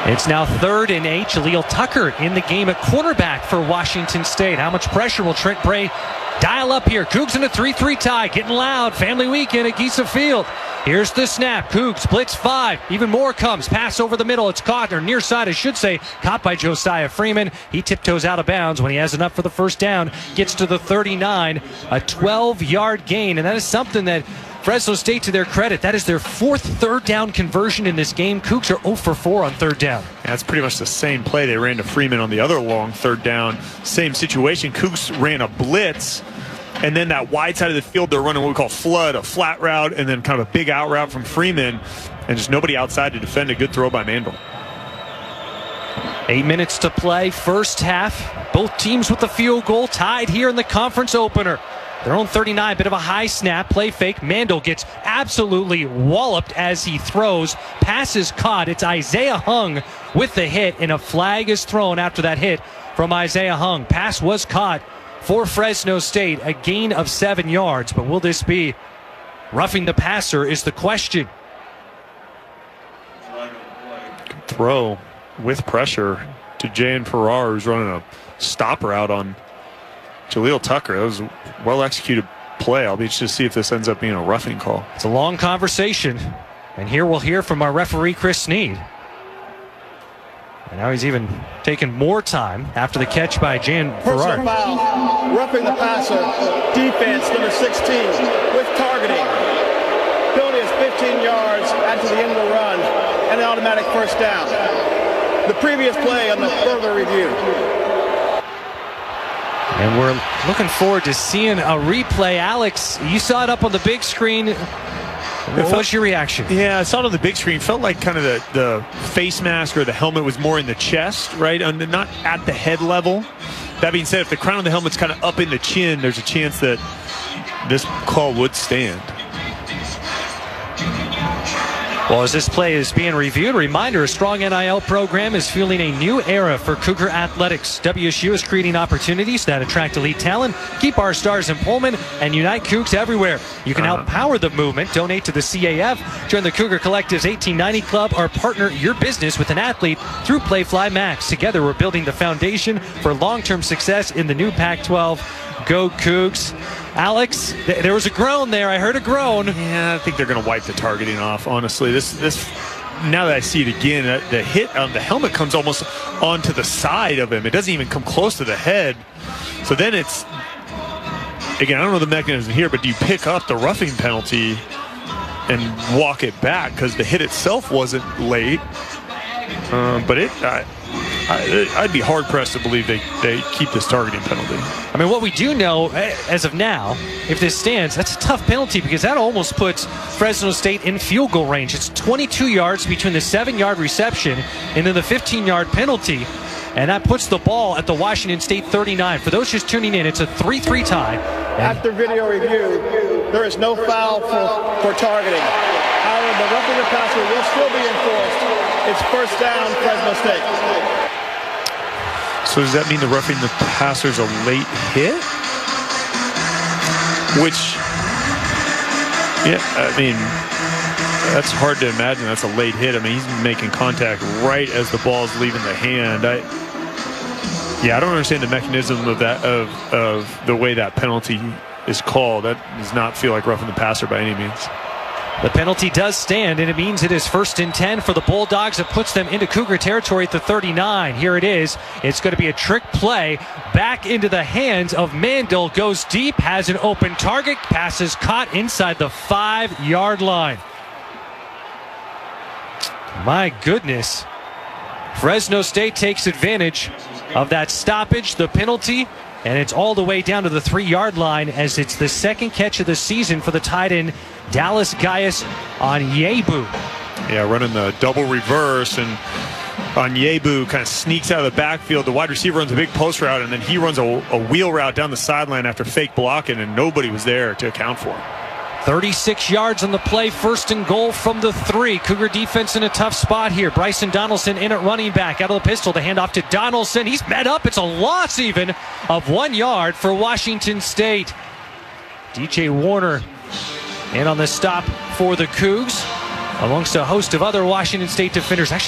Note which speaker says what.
Speaker 1: It's now 3rd and 8. Jaleel Tucker in the game at quarterback for Washington State. How much pressure will Trent Bray dial up here? Cougs in a 3-3 tie. Getting loud. Family weekend at Giesa Field. Here's the snap. Cougs blitz 5. Even more comes. Pass over the middle. It's caught, or near side I should say. Caught by Josiah Freeman. He tiptoes out of bounds when he has enough for the first down. Gets to the 39. A 12-yard gain. And that is something that Fresno State, to their credit, that is their 4th third down conversion in this game. Cougs are 0 for 4 on third down.
Speaker 2: Yeah, that's pretty much the same play they ran to Freeman on the other long third down. Same situation. Cougs ran a blitz, and then that wide side of the field, they're running what we call flood, a flat route, and then kind of a big out route from Freeman, and just nobody outside to defend. A good throw by Mandel.
Speaker 1: 8 minutes to play, first half. Both teams with the field goal, tied here in the conference opener. Their own 39, bit of a high snap, play fake. Mandel gets absolutely walloped as he throws. Pass is caught. It's Isaiah Hung with the hit, and a flag is thrown after that hit from Isaiah Hung. Pass was caught for Fresno State, a gain of 7 yards. But will this be roughing the passer is the question.
Speaker 2: Good throw with pressure to Jan Farrar, who's running a stop route on Jaleel Tucker. That was a well-executed play. I'll be interested to see if this ends up being a roughing call.
Speaker 1: It's a long conversation, and here we'll hear from our referee, Chris Sneed. And now he's even taken more time after the catch by Jan Farrar.
Speaker 3: Personal foul, roughing the passer, defense number 16 with targeting. Penalty is 15 yards, add to the end of the run, and an automatic first down. The previous play on the further review.
Speaker 1: And we're looking forward to seeing a replay. Alex, you saw it up on the big screen. What was your reaction?
Speaker 2: Yeah, I saw it on the big screen. Felt like kind of the face mask or the helmet was more in the chest, right? Not at the head level. That being said, if the crown of the helmet's kind of up in the chin, there's a chance that this call would stand.
Speaker 1: Well, as this play is being reviewed, a reminder, a strong NIL program is fueling a new era for Cougar athletics. WSU is creating opportunities that attract elite talent, keep our stars in Pullman, and unite Cougs everywhere. You can help power the movement, donate to the CAF, join the Cougar Collective's 1890 Club, or partner your business with an athlete through Playfly Max. Together, we're building the foundation for long-term success in the new Pac-12. Go Cougs. Alex, there was a groan there. I heard a groan.
Speaker 2: Yeah, I think they're going to wipe the targeting off, honestly. This now that I see it again, the hit on the helmet comes almost onto the side of him. It doesn't even come close to the head. So then it's, again, I don't know the mechanism here, but do you pick up the roughing penalty and walk it back? Because the hit itself wasn't late. But I'd be hard-pressed to believe they keep this targeting penalty.
Speaker 1: I mean, what we do know, as of now, if this stands, that's a tough penalty because that almost puts Fresno State in field goal range. It's 22 yards between the 7-yard reception and then the 15-yard penalty, and that puts the ball at the Washington State 39. For those just tuning in, it's a 3-3 tie.
Speaker 3: After video review, there is no foul for targeting. However, the roughing the passer will still be enforced. It's first down, Fresno State.
Speaker 2: So does that mean the roughing the passer's a late hit? Which, yeah, I mean, that's hard to imagine that's a late hit. I mean, he's making contact right as the ball's leaving the hand. I don't understand the mechanism of that, of the way that penalty is called. That does not feel like roughing the passer by any means.
Speaker 1: The penalty does stand, and it means it is 1st and 10 for the Bulldogs. It puts them into Cougar territory at the 39. Here it is. It's going to be a trick play back into the hands of Mandel. Goes deep, has an open target. Passes caught inside the 5-yard line. My goodness. Fresno State takes advantage of that stoppage, the penalty, and it's all the way down to the 3-yard line as it's the second catch of the season for the tight end, Dallas Gaius Onyebu.
Speaker 2: Yeah, running the double reverse, and Onyebu kind of sneaks out of the backfield. The wide receiver runs a big post route, and then he runs a wheel route down the sideline after fake blocking, and nobody was there to account for him.
Speaker 1: 36 yards on the play, 1st and goal from the 3. Cougar defense in a tough spot here. Bryson Donaldson in at running back. Out of the pistol, the handoff to Donaldson. He's met up. It's a loss even of 1 yard for Washington State. DJ Warner in on the stop for the Cougs, amongst a host of other Washington State defenders. Actually,